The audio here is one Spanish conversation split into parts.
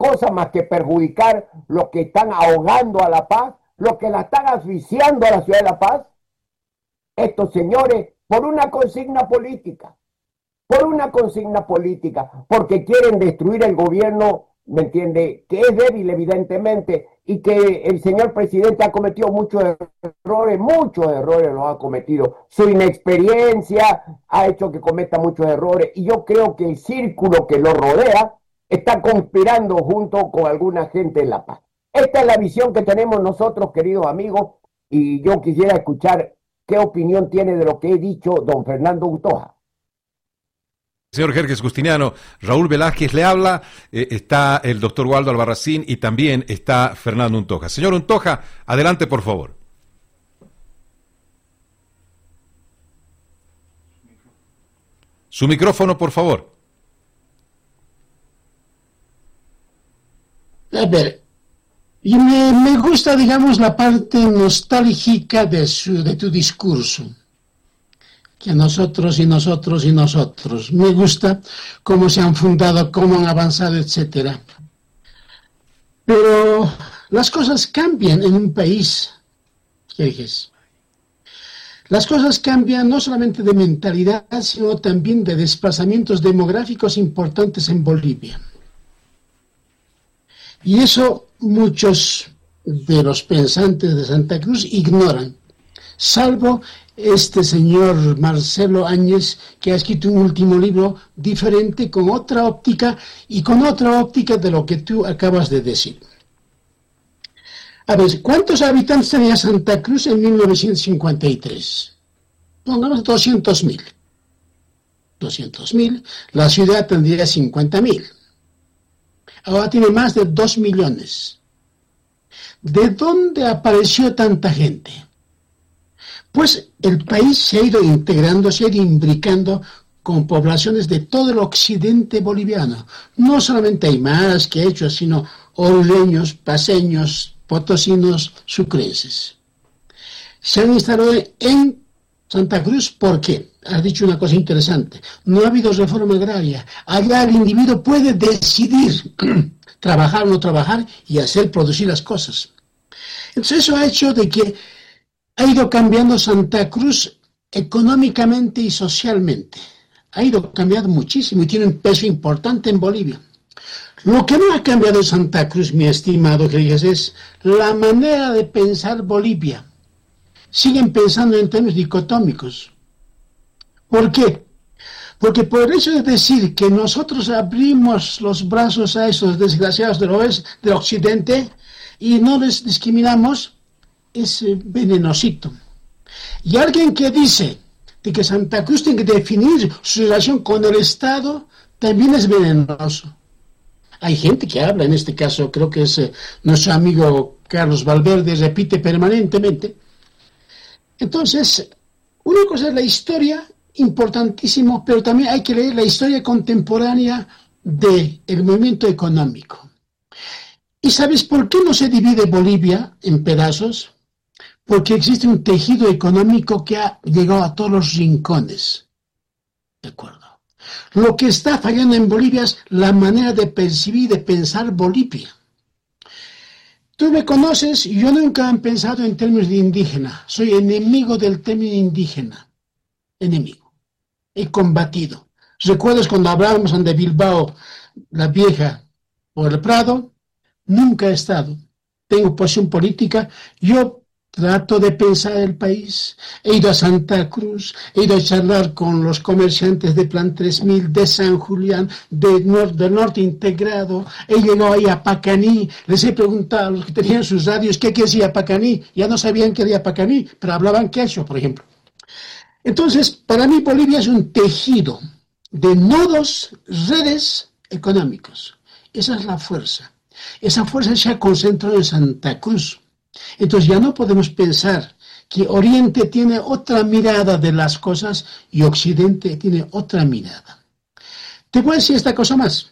cosa más que perjudicar los que están ahogando a La Paz, los que la están asfixiando a la ciudad de La Paz. Estos señores, por una consigna política, porque quieren destruir el gobierno, ¿me entiende? Que es débil, evidentemente, y que el señor presidente ha cometido muchos errores los ha cometido. Su inexperiencia ha hecho que cometa muchos errores, y yo creo que el círculo que lo rodea está conspirando junto con alguna gente en La Paz. Esta es la visión que tenemos nosotros, queridos amigos, y yo quisiera escuchar qué opinión tiene de lo que he dicho don Fernando Untoja. Señor Jerjes Justiniano, Raúl Velázquez le habla, está el doctor Waldo Albarracín y también está Fernando Untoja. Señor Untoja, adelante por favor. Su micrófono, por favor. A ver, y me gusta, digamos, la parte nostálgica de tu discurso. Que nosotros y nosotros y nosotros. Me gusta cómo se han fundado, cómo han avanzado, etcétera. Pero las cosas cambian en un país, Jerjes. Las cosas cambian no solamente de mentalidad, sino también de desplazamientos demográficos importantes en Bolivia. Y eso muchos de los pensantes de Santa Cruz ignoran, salvo este señor Marcelo Áñez, que ha escrito un último libro diferente, con otra óptica, y con otra óptica de lo que tú acabas de decir. A ver, ¿cuántos habitantes tenía Santa Cruz en 1953? Pongamos 200.000. 200.000, la ciudad tendría 50.000. Ahora tiene más de 2 millones. ¿De dónde apareció tanta gente? Pues el país se ha ido integrando, se ha ido imbricando con poblaciones de todo el occidente boliviano. No solamente aymaras, quechuas, sino oruleños, paceños, potosinos, sucrenses. Se han instalado en Santa Cruz, ¿por qué? Has dicho una cosa interesante. No ha habido reforma agraria. Allá el individuo puede decidir trabajar o no trabajar y hacer producir las cosas. Entonces eso ha hecho de que ha ido cambiando Santa Cruz económicamente y socialmente. Ha ido cambiando muchísimo y tiene un peso importante en Bolivia. Lo que no ha cambiado en Santa Cruz, mi estimado Jerjes, es la manera de pensar Bolivia. Siguen pensando en términos dicotómicos. ¿Por qué? Porque por el hecho de decir que nosotros abrimos los brazos a esos desgraciados del occidente y no les discriminamos, es venenosito. Y alguien que dice de que Santa Cruz tiene que definir su relación con el Estado, también es venenoso. Hay gente que habla, en este caso creo que es nuestro amigo Carlos Valverde, repite permanentemente. Entonces, una cosa es la historia, importantísimo, pero también hay que leer la historia contemporánea del movimiento económico. ¿Y sabes por qué no se divide Bolivia en pedazos? Porque existe un tejido económico que ha llegado a todos los rincones. ¿De acuerdo? Lo que está fallando en Bolivia es la manera de percibir, de pensar Bolivia. Tú me conoces y yo nunca he pensado en términos de indígena. Soy enemigo del término indígena. Enemigo. He combatido. ¿Recuerdas cuando hablábamos de Bilbao, la Vieja, o el Prado? Nunca he estado. Tengo posición política. Yo trato de pensar el país. He ido a Santa Cruz, he ido a charlar con los comerciantes de Plan 3000, de San Julián, del norte integrado. He llegado ahí a Pacaní, les he preguntado a los que tenían sus radios qué decía Pacaní. Ya no sabían qué era Pacaní, pero hablaban quechua, por ejemplo. Entonces, para mí Bolivia es un tejido de nodos, redes económicos. Esa es la fuerza. Esa fuerza se ha concentrado en Santa Cruz. Entonces ya no podemos pensar que Oriente tiene otra mirada de las cosas y Occidente tiene otra mirada. Te voy a decir esta cosa más.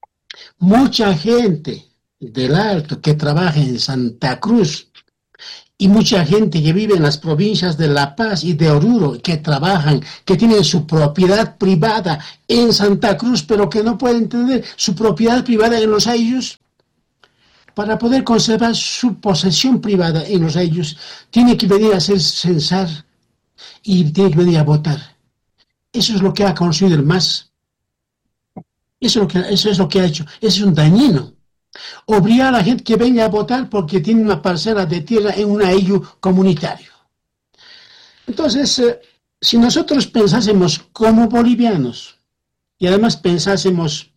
Mucha gente del Alto que trabaja en Santa Cruz Y mucha gente que vive en las provincias de La Paz y de Oruro, que trabajan, que tienen su propiedad privada en Santa Cruz, pero que no pueden tener su propiedad privada en Los Ayllus, para poder conservar su posesión privada en Los Ayllus, tiene que venir a hacer censar y tiene que venir a votar. Eso es lo que ha construido el MAS. Eso es lo que ha hecho. Eso es un dañino. Obligar a la gente que venga a votar porque tiene una parcela de tierra en un ayllu comunitario. Entonces, si nosotros pensásemos como bolivianos y además pensásemos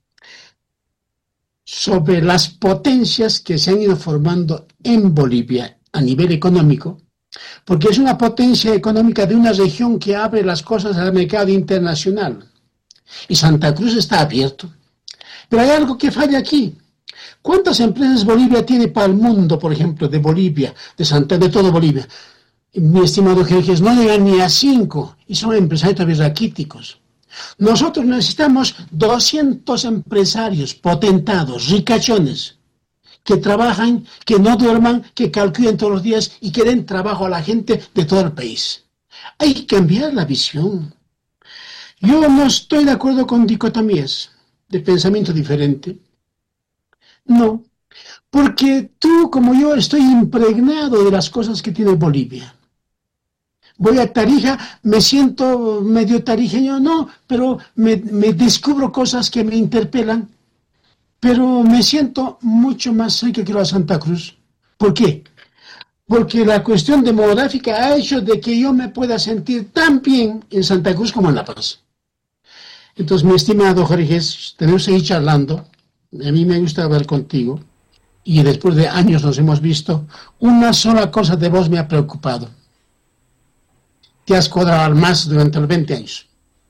sobre las potencias que se han ido formando en Bolivia a nivel económico, porque es una potencia económica de una región que abre las cosas al mercado internacional. Y Santa Cruz está abierto. Pero hay algo que falla aquí. ¿Cuántas empresas Bolivia tiene para el mundo, por ejemplo, de Bolivia, de todo Bolivia? Mi estimado Jerjes, no llegan ni a 5 y son empresarios raquíticos. Nosotros necesitamos 200 empresarios potentados, ricachones, que trabajan, que no duerman, que calculen todos los días y que den trabajo a la gente de todo el país. Hay que cambiar la visión. Yo no estoy de acuerdo con dicotomías de pensamiento diferente. No, porque tú como yo estoy impregnado de las cosas que tiene Bolivia. Voy a Tarija, me siento medio tarijeño, no, pero me descubro cosas que me interpelan, pero me siento mucho más cerca que a Santa Cruz. ¿Por qué? Porque la cuestión demográfica ha hecho de que yo me pueda sentir tan bien en Santa Cruz como en La Paz. Entonces, mi estimado Jorge, tenemos que ir charlando. A mí me gusta hablar contigo. Y después de años nos hemos visto. Una sola cosa de vos me ha preocupado. Te has cuadrado más durante los 20 años.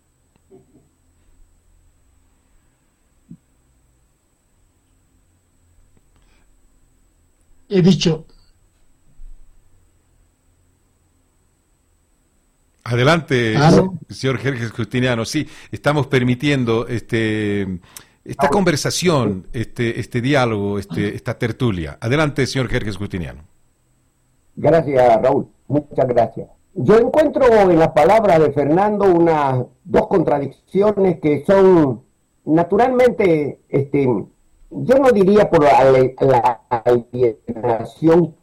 He dicho. Adelante, señor Jerjes Justiniano. Sí, estamos permitiendo esta conversación, este diálogo, esta tertulia. Adelante, señor Jerjes Justiniano. Gracias, Raúl. Muchas gracias. Yo encuentro en las palabras de Fernando unas dos contradicciones que son naturalmente, yo no diría por la alienación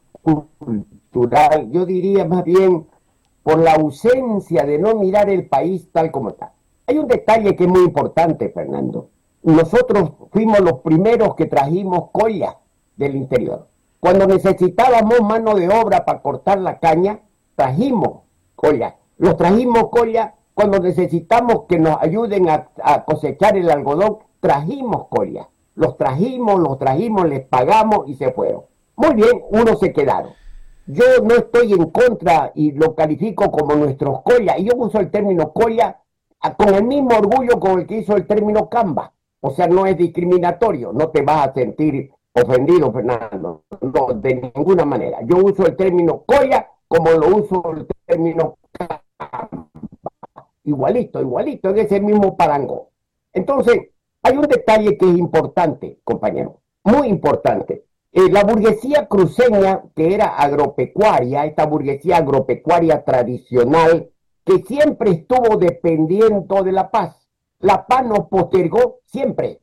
cultural, yo diría más bien por la ausencia de no mirar el país tal como está. Hay un detalle que es muy importante, Fernando. Nosotros fuimos los primeros que trajimos colla del interior. Cuando necesitábamos mano de obra para cortar la caña, trajimos colla. Los trajimos colla cuando necesitamos que nos ayuden a cosechar el algodón, trajimos colla. Los trajimos, les pagamos y se fueron. Muy bien, unos se quedaron. Yo no estoy en contra y lo califico como nuestros colla, y yo uso el término colla con el mismo orgullo con el que hizo el término camba. O sea, no es discriminatorio, no te vas a sentir ofendido, Fernando, no, de ninguna manera. Yo uso el término colla como lo uso el término camba. Igualito, en ese mismo parango. Entonces, hay un detalle que es importante, compañero, muy importante. La burguesía cruceña, que era agropecuaria, esta burguesía agropecuaria tradicional, que siempre estuvo dependiendo de La Paz. La Paz nos postergó siempre.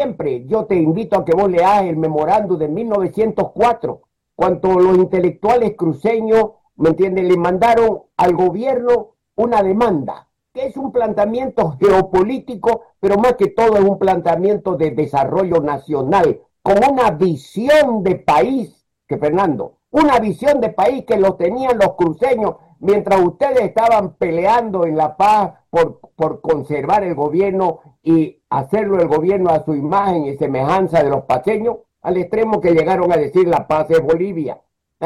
Yo te invito a que vos leas el memorándum de 1904, cuando los intelectuales cruceños, ¿me entiendes?, le mandaron al gobierno una demanda, que es un planteamiento geopolítico, pero más que todo es un planteamiento de desarrollo nacional, con una visión de país, que Fernando, una visión de país que lo tenían los cruceños, mientras ustedes estaban peleando en La Paz por conservar el gobierno y hacerlo el gobierno a su imagen y semejanza de los paceños, al extremo que llegaron a decir La Paz es Bolivia.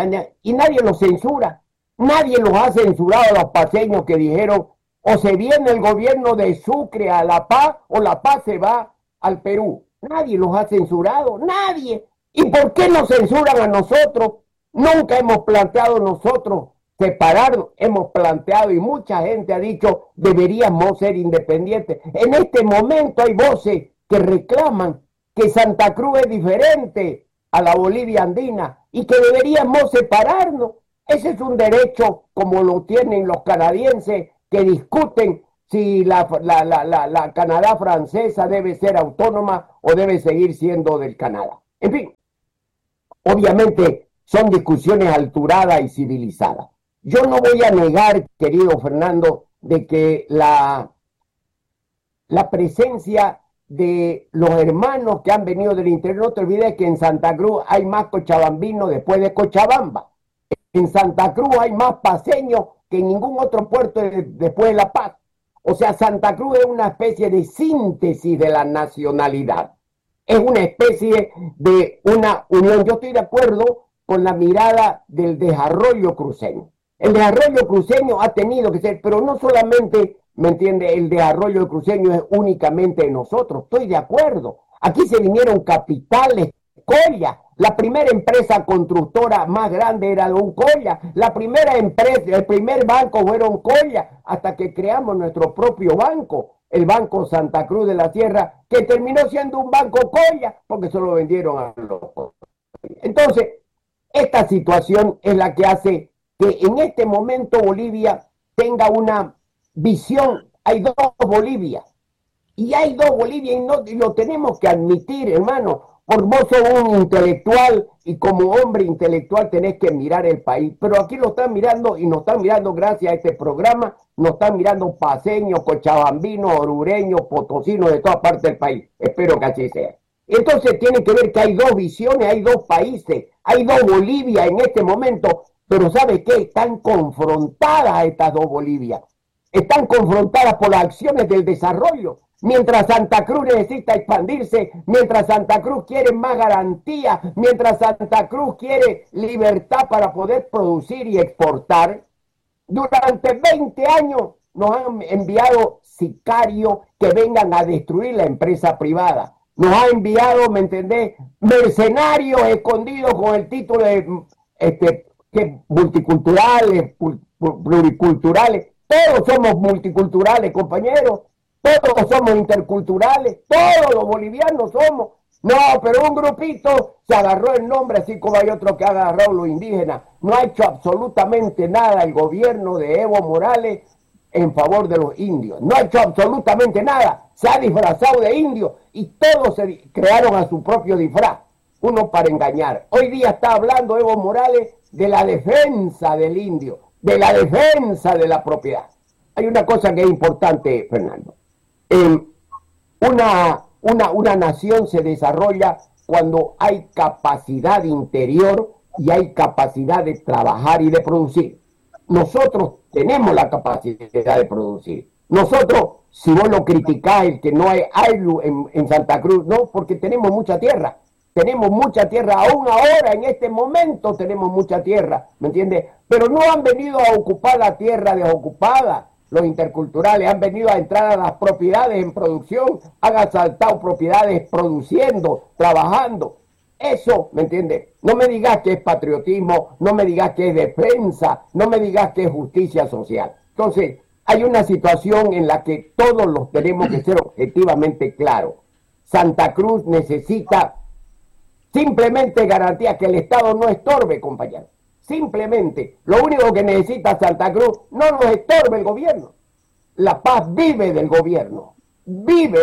Y nadie los censura, nadie los ha censurado a los paceños que dijeron o se viene el gobierno de Sucre a La Paz o La Paz se va al Perú. Nadie los ha censurado, nadie. ¿Y por qué nos censuran a nosotros? Nunca hemos planteado nosotros separarnos, hemos planteado y mucha gente ha dicho deberíamos ser independientes. En este momento hay voces que reclaman que Santa Cruz es diferente a la Bolivia andina y que deberíamos separarnos. Ese es un derecho como lo tienen los canadienses que discuten si la Canadá francesa debe ser autónoma o debe seguir siendo del Canadá. En fin, obviamente son discusiones alturadas y civilizadas. Yo no voy a negar, querido Fernando, de que la presencia de los hermanos que han venido del interior, no te olvides que en Santa Cruz hay más cochabambinos después de Cochabamba. En Santa Cruz hay más paseños que en ningún otro puerto después de La Paz. O sea, Santa Cruz es una especie de síntesis de la nacionalidad. Es una especie de una unión. Yo estoy de acuerdo con la mirada del desarrollo cruceño. El desarrollo cruceño ha tenido que ser, pero no solamente, ¿me entiende? El desarrollo cruceño es únicamente de nosotros. Estoy de acuerdo. Aquí se vinieron capitales, Colla. La primera empresa constructora más grande era un Colla. La primera empresa, el primer banco fueron Colla, hasta que creamos nuestro propio banco, el Banco Santa Cruz de la Sierra, que terminó siendo un banco Colla, porque se lo vendieron a los Colla. Entonces, esta situación es la que hace que en este momento Bolivia tenga una visión. Hay dos Bolivias, y hay dos Bolivias, y lo tenemos que admitir, hermano. Por vos sos un intelectual y como hombre intelectual tenés que mirar el país, pero aquí lo están mirando y nos están mirando gracias a este programa, nos están mirando paseños, cochabambinos, orureños, potosinos de toda parte del país. Espero que así sea. Entonces tiene que ver que hay dos visiones, hay dos países, hay dos Bolivia en este momento, pero ¿sabe qué? Están confrontadas estas dos Bolivias. Están confrontadas por las acciones del desarrollo. Mientras Santa Cruz necesita expandirse, mientras Santa Cruz quiere más garantía, mientras Santa Cruz quiere libertad para poder producir y exportar, durante 20 años nos han enviado sicarios que vengan a destruir la empresa privada. Nos ha enviado, ¿me entendés?, mercenarios escondidos con el título de multiculturales, pluriculturales. Todos somos multiculturales, compañeros. Todos somos interculturales, todos los bolivianos somos. No, pero un grupito se agarró el nombre, así como hay otro que ha agarrado los indígenas. No ha hecho absolutamente nada el gobierno de Evo Morales en favor de los indios. No ha hecho absolutamente nada. Se ha disfrazado de indio y todos se crearon a su propio disfraz, uno para engañar. Hoy día está hablando Evo Morales de la defensa del indio, de la defensa de la propiedad. Hay una cosa que es importante, Fernando. Una nación se desarrolla cuando hay capacidad interior y hay capacidad de trabajar y de producir. Nosotros tenemos la capacidad de producir. Nosotros, si vos lo criticáis, que no hay algo en Santa Cruz, no, porque tenemos mucha tierra. Tenemos mucha tierra, aún ahora, en este momento tenemos mucha tierra, ¿me entiendes? Pero no han venido a ocupar la tierra desocupada. Los interculturales han venido a entrar a las propiedades en producción, han asaltado propiedades produciendo, trabajando. Eso, ¿me entiendes? No me digas que es patriotismo, no me digas que es defensa, no me digas que es justicia social. Entonces, hay una situación en la que todos los tenemos que ser objetivamente claros. Santa Cruz necesita simplemente garantía que el Estado no estorbe, compañeros. Simplemente, lo único que necesita Santa Cruz, no nos estorbe el gobierno. La Paz vive del gobierno, vive,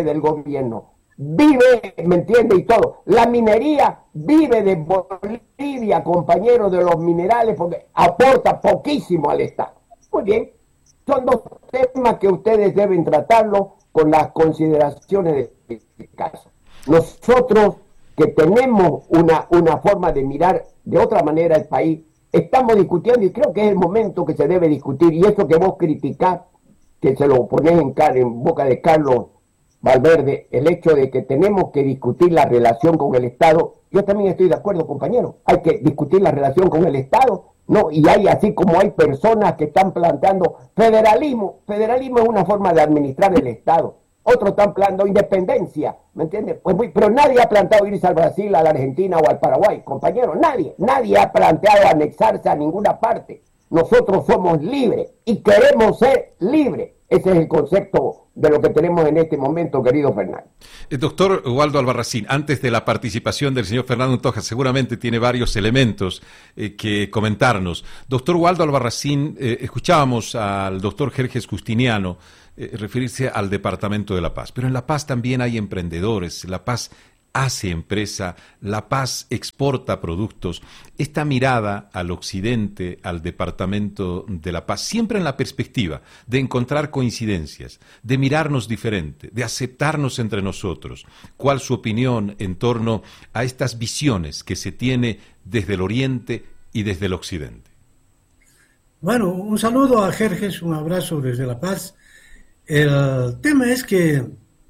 ¿me entiende? Y todo. La minería vive de Bolivia, compañeros, de los minerales, porque aporta poquísimo al Estado. Muy bien, son dos temas que ustedes deben tratarlo con las consideraciones de este caso. Nosotros, que tenemos una forma de mirar de otra manera el país, estamos discutiendo y creo que es el momento que se debe discutir, y eso que vos criticás, que se lo ponés en boca de Carlos Valverde, el hecho de que tenemos que discutir la relación con el Estado, yo también estoy de acuerdo, compañero, hay que discutir la relación con el Estado, ¿no? Y hay, así como hay personas que están planteando federalismo es una forma de administrar el Estado. Otros están planteando independencia, ¿me entiendes? Pues, pero nadie ha planteado irse al Brasil, a la Argentina o al Paraguay, compañero, nadie ha planteado anexarse a ninguna parte. Nosotros somos libres y queremos ser libres. Ese es el concepto de lo que tenemos en este momento, querido Fernando. Doctor Waldo Albarracín, antes de la participación del señor Fernando Toja, seguramente tiene varios elementos que comentarnos. Doctor Waldo Albarracín, escuchábamos al doctor Jerjes Justiniano referirse al Departamento de La Paz, pero en La Paz también hay emprendedores, La Paz hace empresa, La Paz exporta productos. Esta mirada al occidente, al departamento de La Paz, siempre en la perspectiva de encontrar coincidencias, de mirarnos diferente, de aceptarnos entre nosotros. ¿Cuál su opinión en torno a estas visiones que se tiene desde el oriente y desde el occidente? Bueno, un saludo a Jerjes, un abrazo desde La Paz. El tema es que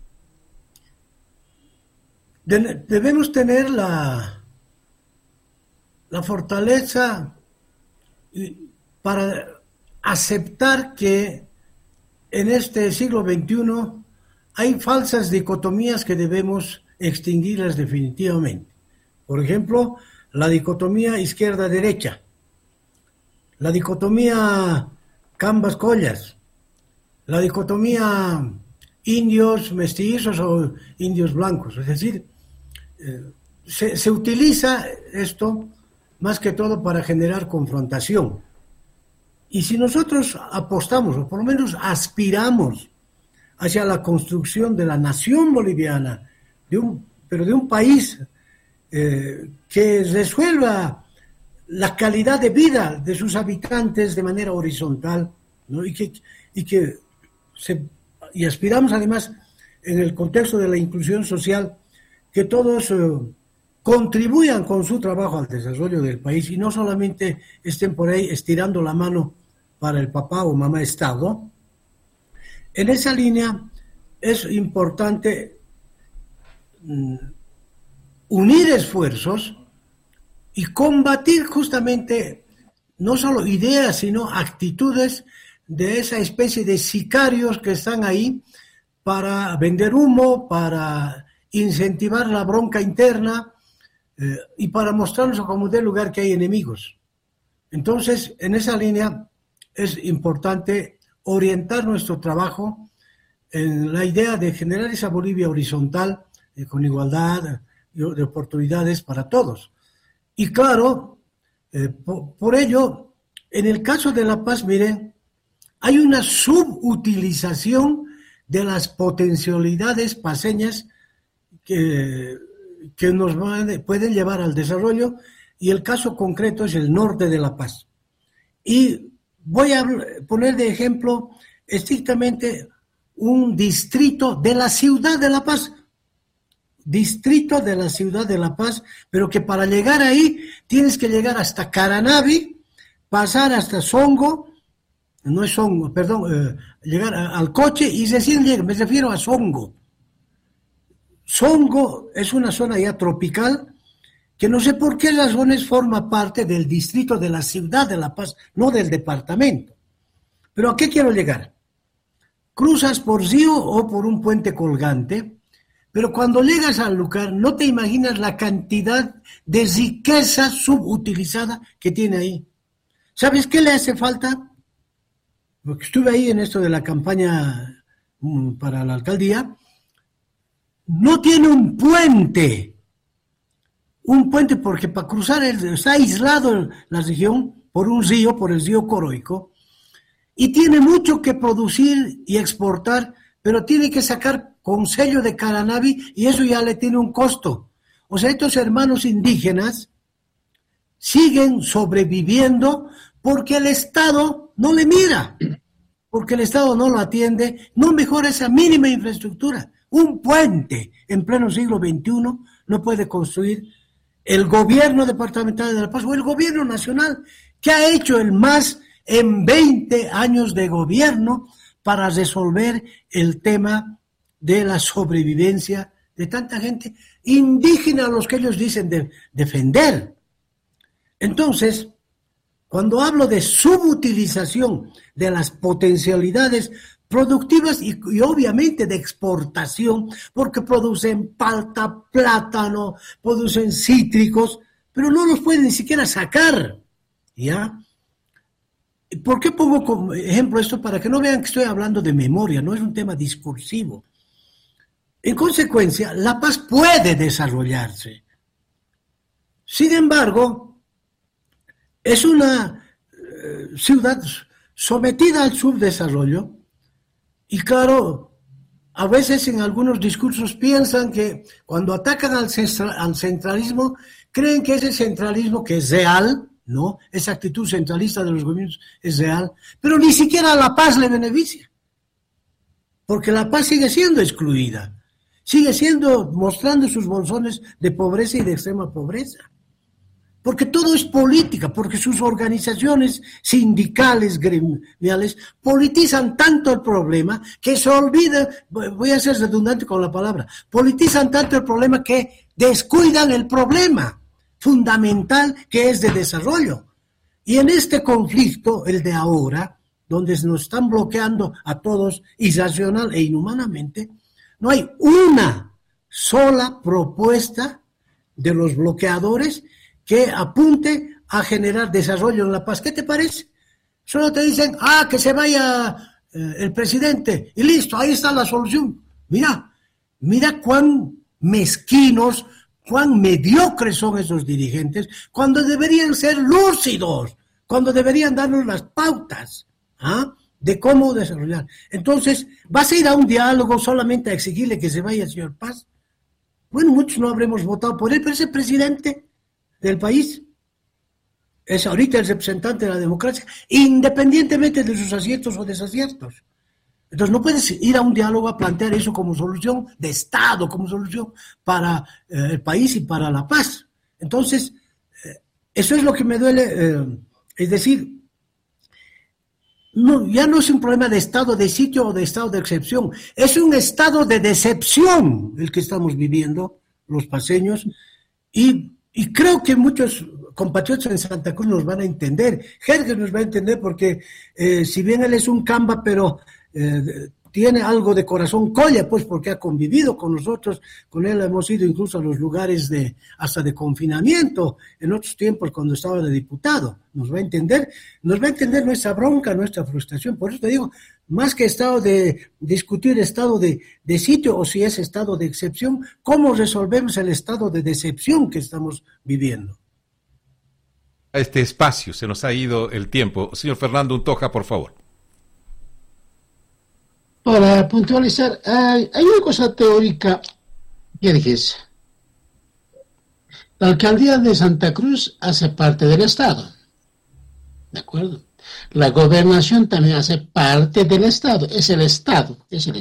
debemos tener la fortaleza para aceptar que en este siglo XXI hay falsas dicotomías que debemos extinguirlas definitivamente. Por ejemplo, la dicotomía izquierda-derecha, la dicotomía Cambas-Collas, la dicotomía indios mestizos o indios blancos. Es decir, se utiliza esto más que todo para generar confrontación. Y si nosotros apostamos, o por lo menos aspiramos hacia la construcción de la nación boliviana, pero de un país que resuelva la calidad de vida de sus habitantes de manera horizontal, ¿no? Y aspiramos además, en el contexto de la inclusión social, que todos contribuyan con su trabajo al desarrollo del país y no solamente estén por ahí estirando la mano para el papá o mamá Estado. En esa línea es importante unir esfuerzos y combatir justamente no solo ideas, sino actitudes de esa especie de sicarios que están ahí para vender humo, para incentivar la bronca interna y para mostrarnos como del lugar que hay enemigos. Entonces, en esa línea es importante orientar nuestro trabajo en la idea de generar esa Bolivia horizontal, con igualdad de oportunidades para todos. Y claro, por ello, en el caso de La Paz, miren, hay una subutilización de las potencialidades paceñas que nos pueden llevar al desarrollo, y el caso concreto es el norte de La Paz. Y voy a poner de ejemplo estrictamente un distrito de la ciudad de La Paz, pero que para llegar ahí tienes que llegar hasta Caranavi, pasar hasta Songo, no es Songo, perdón, llegar al coche y recién llega, me refiero a Songo. Songo es una zona ya tropical que no sé por qué razones forma parte del distrito de la ciudad de La Paz, no del departamento. Pero ¿a qué quiero llegar? Cruzas por río o por un puente colgante, pero cuando llegas al lugar no te imaginas la cantidad de riqueza subutilizada que tiene ahí. ¿Sabes qué le hace falta? Porque estuve ahí en esto de la campaña para la alcaldía. No tiene un puente porque para cruzar está aislado la región por un río, por el río Coroico, y tiene mucho que producir y exportar, pero tiene que sacar con sello de Caranavi y eso ya le tiene un costo. O sea, estos hermanos indígenas siguen sobreviviendo porque el Estado no le mira, porque el Estado no lo atiende, no mejora esa mínima infraestructura. Un puente en pleno siglo XXI no puede construir el gobierno departamental de La Paz o el gobierno nacional, que ha hecho el más en 20 años de gobierno para resolver el tema de la sobrevivencia de tanta gente indígena a los que ellos dicen defender. Entonces, cuando hablo de subutilización de las potencialidades productivas y obviamente de exportación, porque producen palta, plátano, producen cítricos, pero no los pueden ni siquiera sacar, ¿ya? ¿Por qué pongo como ejemplo esto? Para que no vean que estoy hablando de memoria, no es un tema discursivo. En consecuencia, la paz puede desarrollarse. Sin embargo, es una ciudad sometida al subdesarrollo y claro, a veces en algunos discursos piensan que cuando atacan al centralismo, creen que ese centralismo que es real, ¿no? Esa actitud centralista de los gobiernos es real, pero ni siquiera a la paz le beneficia, porque la paz sigue siendo excluida, sigue siendo, mostrando sus bolsones de pobreza y de extrema pobreza. Porque todo es política, porque sus organizaciones sindicales, gremiales, politizan tanto el problema que se olvidan, voy a ser redundante con la palabra, politizan tanto el problema que descuidan el problema fundamental que es de desarrollo. Y en este conflicto, el de ahora, donde nos están bloqueando a todos irracional e inhumanamente, no hay una sola propuesta de los bloqueadores que apunte a generar desarrollo en la paz. ¿Qué te parece? Solo te dicen, que se vaya el presidente y listo, ahí está la solución. Mira cuán mezquinos, cuán mediocres son esos dirigentes, cuando deberían ser lúcidos, cuando deberían darnos las pautas de cómo desarrollar. Entonces, ¿vas a ir a un diálogo solamente a exigirle que se vaya el señor Paz? Bueno, muchos no habremos votado por él, pero ese presidente del país es ahorita el representante de la democracia, independientemente de sus aciertos o desaciertos. Entonces no puedes ir a un diálogo a plantear eso como solución de Estado, como solución para el país y para la paz. Entonces, eso es lo que me duele, es decir, no, ya no es un problema de estado de sitio o de estado de excepción, es un estado de decepción el que estamos viviendo los paseños y creo que muchos compatriotas en Santa Cruz nos van a entender. Jerjes nos va a entender porque si bien él es un camba, pero tiene algo de corazón colla, pues porque ha convivido con nosotros, con él hemos ido incluso a los lugares hasta de confinamiento, en otros tiempos cuando estaba de diputado. Nos va a entender nuestra bronca, nuestra frustración. Por eso te digo, más que discutir estado de sitio o si es estado de excepción, ¿cómo resolvemos el estado de decepción que estamos viviendo? A este espacio se nos ha ido el tiempo. Señor Fernando Untoja, por favor. Para puntualizar, hay una cosa teórica que dices. La alcaldía de Santa Cruz hace parte del Estado, ¿de acuerdo? La gobernación también hace parte del Estado, es el Estado.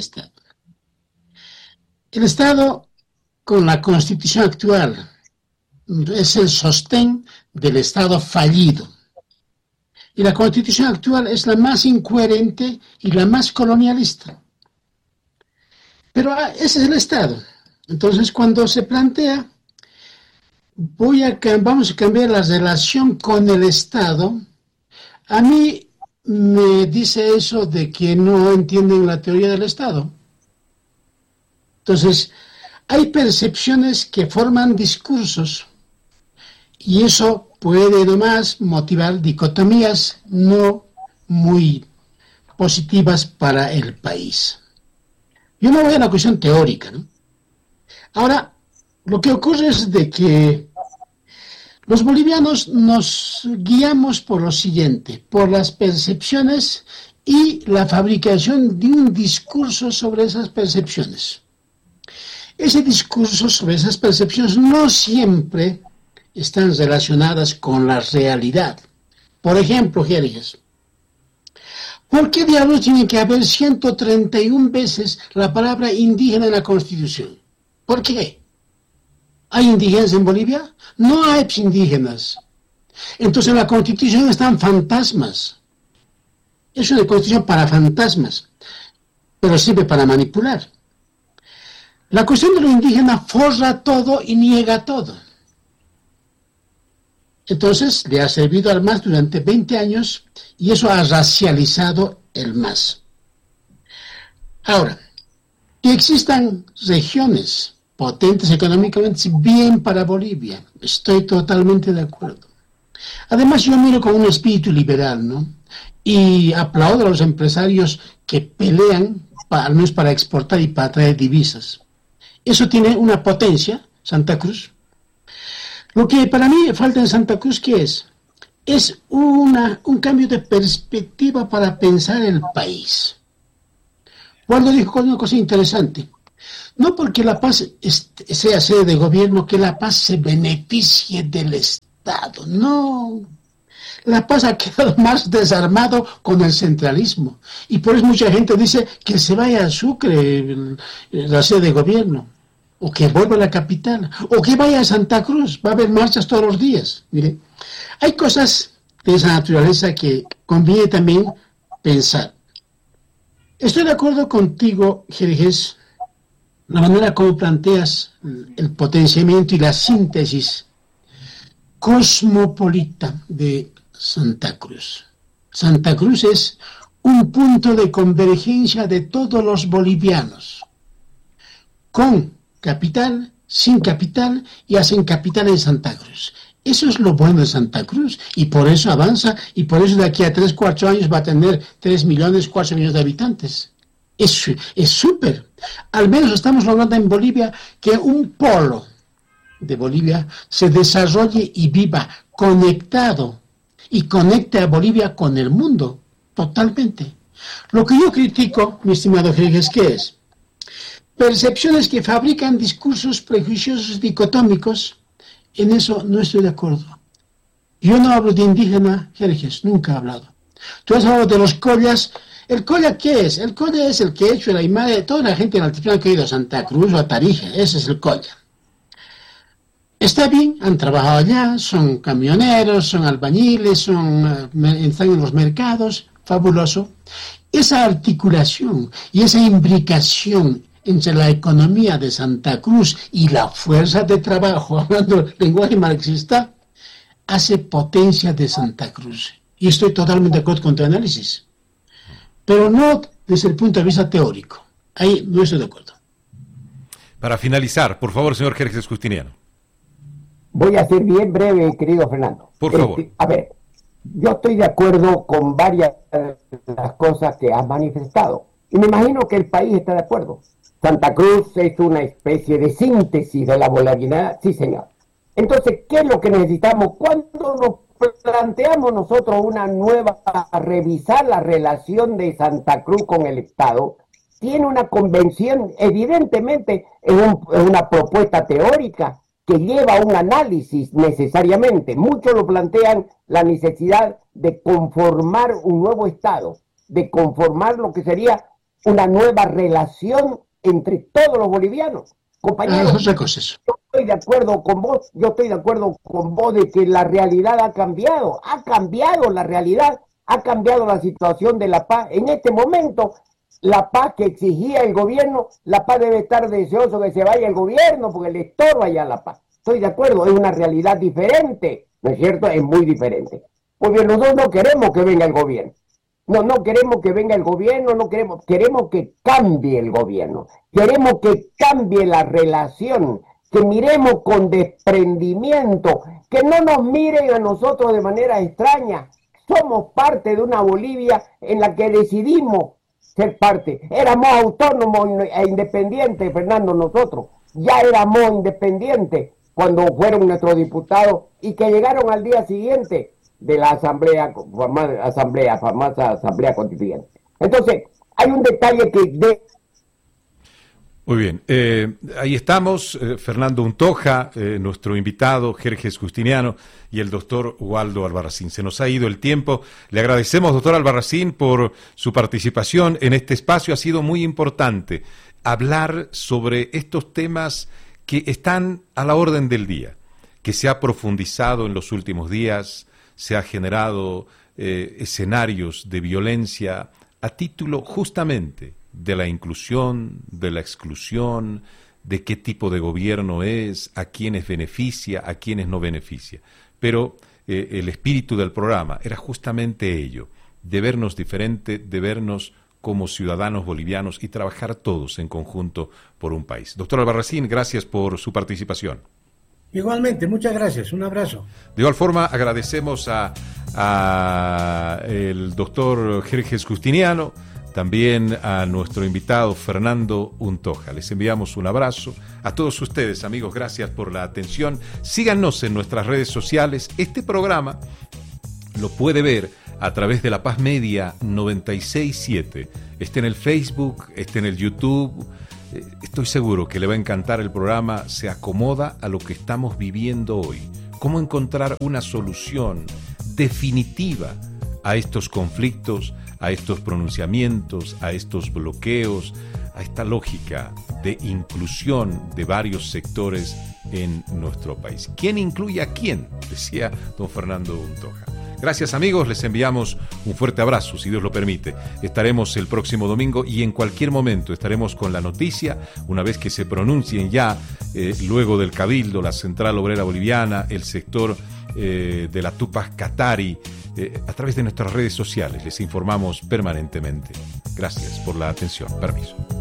El Estado, con la Constitución actual, es el sostén del Estado fallido. Y la Constitución actual es la más incoherente y la más colonialista. Pero ese es el Estado. Entonces, cuando se plantea, vamos a cambiar la relación con el Estado, a mí me dice eso de que no entienden la teoría del Estado. Entonces, hay percepciones que forman discursos y eso puede nomás motivar dicotomías no muy positivas para el país. Yo me voy a la cuestión teórica, ¿no? Ahora, lo que ocurre es de que los bolivianos nos guiamos por lo siguiente, por las percepciones y la fabricación de un discurso sobre esas percepciones. Ese discurso sobre esas percepciones no siempre están relacionadas con la realidad. Por ejemplo, Jerjes, ¿por qué diablos tiene que haber 131 veces la palabra indígena en la Constitución? ¿Por qué? ¿Hay indígenas en Bolivia? No hay indígenas. Entonces la Constitución están fantasmas. Es una Constitución para fantasmas, pero sirve para manipular. La cuestión de lo indígena forra todo y niega todo. Entonces le ha servido al MAS durante 20 años y eso ha racializado el MAS. Ahora, que existan regiones potentes económicamente, bien para Bolivia, estoy totalmente de acuerdo. Además, yo miro con un espíritu liberal, ¿no? y aplaudo a los empresarios que pelean, al menos para exportar y para traer divisas. Eso tiene una potencia, Santa Cruz. Lo que para mí falta en Santa Cruz, ¿qué es? Es un cambio de perspectiva para pensar el país. Waldo dijo una cosa interesante. No porque La Paz sea sede de gobierno, que La Paz se beneficie del Estado. No. La Paz ha quedado más desarmado con el centralismo. Y por eso mucha gente dice que se vaya a Sucre, la sede de gobierno. O que vuelva a la capital. O que vaya a Santa Cruz. Va a haber marchas todos los días. Mire, hay cosas de esa naturaleza que conviene también pensar. Estoy de acuerdo contigo, Jerjes, la manera como planteas el potenciamiento y la síntesis cosmopolita de Santa Cruz. Santa Cruz es un punto de convergencia de todos los bolivianos, con capital, sin capital, y hacen capital en Santa Cruz. Eso es lo bueno de Santa Cruz, y por eso avanza, y por eso de aquí a 3-4 años va a tener 3 millones, 4 millones de habitantes. Es súper. Al menos estamos logrando en Bolivia que un polo de Bolivia se desarrolle y viva conectado, y conecte a Bolivia con el mundo, totalmente. Lo que yo critico, mi estimado Jerjes, ¿qué es? Percepciones que fabrican discursos prejuiciosos dicotómicos. En eso no estoy de acuerdo. Yo no hablo de indígena, Jerjes, nunca he hablado. Tú has hablado de los collas. ¿El colla qué es? El colla es el que ha hecho la imagen de toda la gente en el altiplano que ha ido a Santa Cruz o a Tarija. Ese es el colla. Está bien, han trabajado allá, son camioneros, son albañiles, están en los mercados, fabuloso. Esa articulación y esa imbricación entre la economía de Santa Cruz y la fuerza de trabajo, hablando lenguaje marxista, hace potencia de Santa Cruz. Y estoy totalmente de acuerdo con tu análisis. Pero no desde el punto de vista teórico. Ahí no estoy de acuerdo. Para finalizar, por favor, señor Jerjes Justiniano. Voy a ser bien breve, querido Fernando. Por favor. A ver, yo estoy de acuerdo con varias de las cosas que has manifestado. Y me imagino que el país está de acuerdo. Santa Cruz es una especie de síntesis de la bolivianidad, sí señor. Entonces, ¿qué es lo que necesitamos? Cuando nos planteamos nosotros revisar la relación de Santa Cruz con el Estado, tiene una convención, evidentemente es una propuesta teórica que lleva un análisis necesariamente. Muchos lo plantean la necesidad de conformar un nuevo Estado, de conformar lo que sería una nueva relación entre todos los bolivianos. Compañeros, yo estoy de acuerdo con vos, de que la realidad ha cambiado la realidad, ha cambiado la situación de La Paz. En este momento, La Paz que exigía el gobierno, La Paz debe estar deseoso que se vaya el gobierno porque le estorba ya La Paz. Estoy de acuerdo, es una realidad diferente, ¿no es cierto? Es muy diferente. Porque nosotros no queremos que venga el gobierno. No queremos que venga el gobierno, queremos que cambie el gobierno, queremos que cambie la relación, que miremos con desprendimiento, que no nos miren a nosotros de manera extraña. Somos parte de una Bolivia en la que decidimos ser parte. Éramos autónomos e independientes, Fernando, nosotros. Ya éramos independientes cuando fueron nuestros diputados y que llegaron al día siguiente de la famosa asamblea constituyente. Entonces, hay un detalle que... Muy bien, ahí estamos, Fernando Untoja, nuestro invitado, Jerjes Justiniano, y el doctor Waldo Albarracín. Se nos ha ido el tiempo. Le agradecemos, doctor Albarracín, por su participación en este espacio. Ha sido muy importante hablar sobre estos temas que están a la orden del día, que se ha profundizado en los últimos días. Se ha generado escenarios de violencia a título justamente de la inclusión, de la exclusión, de qué tipo de gobierno es, a quiénes beneficia, a quiénes no beneficia. Pero el espíritu del programa era justamente ello, de vernos diferente, de vernos como ciudadanos bolivianos y trabajar todos en conjunto por un país. Doctor Albarracín, gracias por su participación. Igualmente, muchas gracias, un abrazo. De igual forma, agradecemos a a el doctor Jerjes Justiniano, también a nuestro invitado Fernando Untoja. Les enviamos un abrazo. A todos ustedes, amigos, gracias por la atención. Síganos en nuestras redes sociales. Este programa lo puede ver a través de La Paz Media 96.7. Esté en el Facebook, esté en el YouTube. Estoy seguro que le va a encantar el programa. Se acomoda a lo que estamos viviendo hoy. Cómo encontrar una solución definitiva a estos conflictos, a estos pronunciamientos, a estos bloqueos, a esta lógica de inclusión de varios sectores en nuestro país. ¿Quién incluye a quién?, decía don Fernando Untoja. Gracias, amigos, les enviamos un fuerte abrazo, si Dios lo permite. Estaremos el próximo domingo y en cualquier momento estaremos con la noticia, una vez que se pronuncien ya, luego del Cabildo, la Central Obrera Boliviana, el sector de la Tupac Katari. A través de nuestras redes sociales les informamos permanentemente. Gracias por la atención. Permiso.